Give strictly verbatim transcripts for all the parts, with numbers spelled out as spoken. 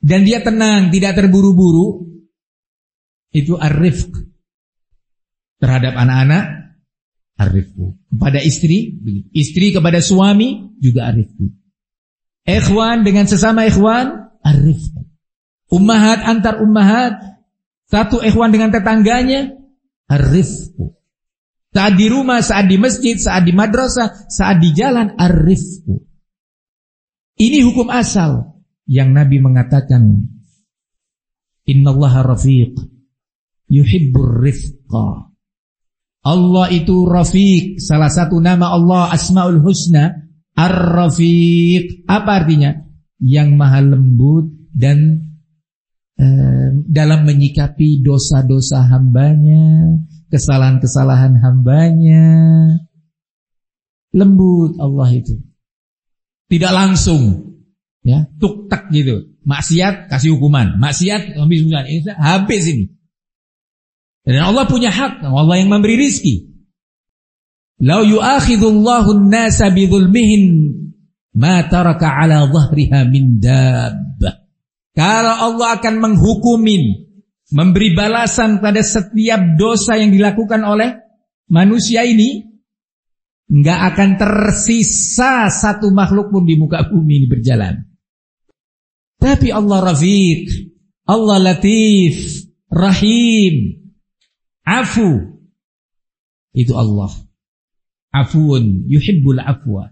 dan dia tenang, tidak terburu-buru, itu ar-rifq. Terhadap anak-anak, ar-rifq. Kepada istri, istri kepada suami juga ar-rifq. Ikhwan dengan sesama ikhwan, ar-rifq. Ummahat antar ummahat, satu ikhwan dengan tetangganya, ar-rifq. Saat di rumah, saat di masjid, saat di madrasah, saat di jalan, ar-rifq. Ini hukum asal yang Nabi mengatakan, innallaha rafiq yuhibbur rifqa. Allah itu rafiq, salah satu nama Allah Asmaul Husna, ar-rafiq. Apa artinya? Yang maha lembut dan eh, dalam menyikapi dosa-dosa hambanya, kesalahan-kesalahan hambanya. Lembut Allah itu. Tidak langsung, ya, tuk tak gitu. Maksiat kasih hukuman, maksiat habis hukuman. Habis ini. Dan Allah punya hak, Allah yang memberi rizki. Lau yu'akhidullahu an-nasa bidzulmihim ma taraka 'ala dhahriha min dabbah. Kalau Allah akan menghukumin, memberi balasan pada setiap dosa yang dilakukan oleh manusia ini, enggak akan tersisa satu makhluk pun di muka bumi ini berjalan. Tapi Allah Rafiq, Allah Latif, Rahim, Afu. Itu Allah. Afuun yuhibbul afwa.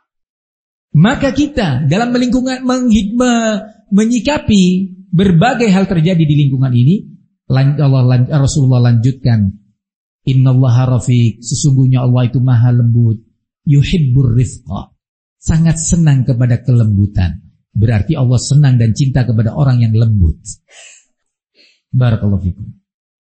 Maka kita dalam melingkungan menghidmah, menyikapi berbagai hal terjadi di lingkungan ini, Allah Rasulullah lanjutkan, innallaha rafiq, sesungguhnya Allah itu maha lembut, yuhibbur rifqa, sangat senang kepada kelembutan. Berarti Allah senang dan cinta kepada orang yang lembut. Barakallahu fikum.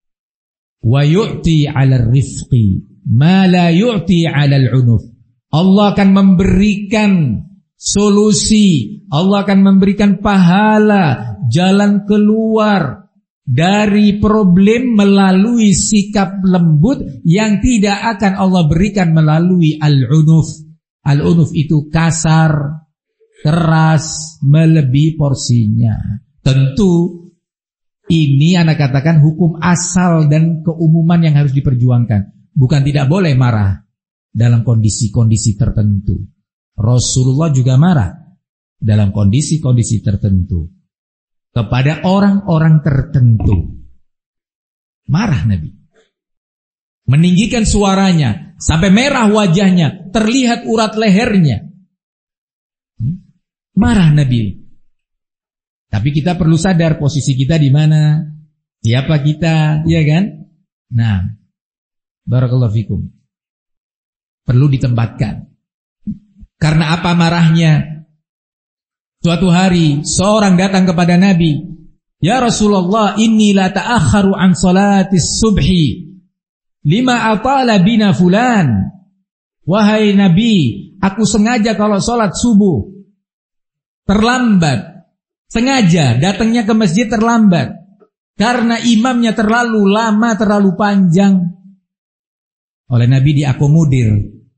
Wa yu'ti 'alal rifqi ma la yu'ti 'alal 'unuf. Allah akan memberikan solusi, Allah akan memberikan pahala, jalan keluar dari problem melalui sikap lembut yang tidak akan Allah berikan melalui al-unuf. Al-unuf itu kasar, keras, melebihi porsinya. Tentu ini anak katakan hukum asal dan keumuman yang harus diperjuangkan. Bukan tidak boleh marah dalam kondisi-kondisi tertentu. Rasulullah juga marah dalam kondisi-kondisi tertentu kepada orang-orang tertentu. Marah Nabi, meninggikan suaranya sampai merah wajahnya, terlihat urat lehernya. Marah Nabi. Tapi kita perlu sadar posisi kita di mana, siapa kita, ya kan? Nah, barakallahu fikum. Perlu ditempatkan. Karena apa marahnya? Suatu hari seorang datang kepada Nabi, ya Rasulullah, inni la ta'akharu an salatis subhi lima atala bina fulan. Wahai Nabi, aku sengaja kalau sholat subuh terlambat, sengaja datangnya ke masjid terlambat karena imamnya terlalu lama, terlalu panjang. Oleh Nabi diakomodir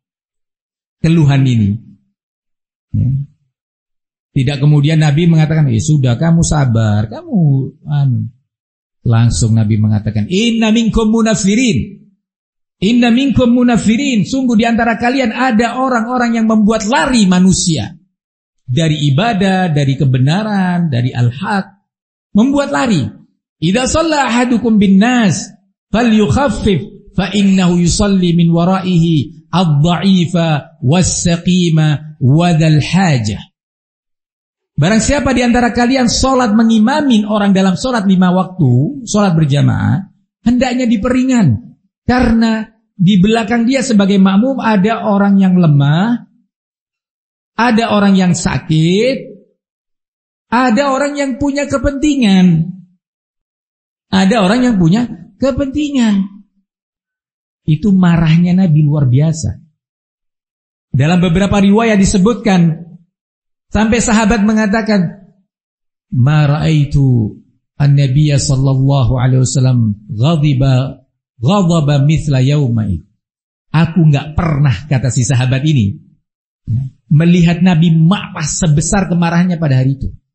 keluhan ini. Ya. Tidak kemudian Nabi mengatakan, eh sudah kamu sabar, kamu anu. Langsung Nabi mengatakan, inna minkum munafirin, inna minkum munafirin. Sungguh di antara kalian ada orang-orang yang membuat lari manusia dari ibadah, dari kebenaran, dari al-haq, membuat lari. Idza shalla ahadukum bin nas falyukhaffif fa innahu yusalli min waraihi ad-dha'ifa was-saqima wa dzal hajah. Barang siapa di antara kalian sholat mengimamin orang dalam sholat lima waktu, sholat berjamaah, hendaknya diperingan. Karena di belakang dia sebagai makmum ada orang yang lemah, ada orang yang sakit, ada orang yang punya kepentingan. Ada orang yang punya kepentingan. Itu marahnya Nabi luar biasa. Dalam beberapa riwayat disebutkan, sampai sahabat mengatakan, ma ra'aitu an-nabiyya sallallahu alaihi wasallam ghadiba ghadaba mithla yaumai. Aku enggak pernah, kata si sahabat ini, melihat Nabi marah sebesar kemarahannya pada hari itu.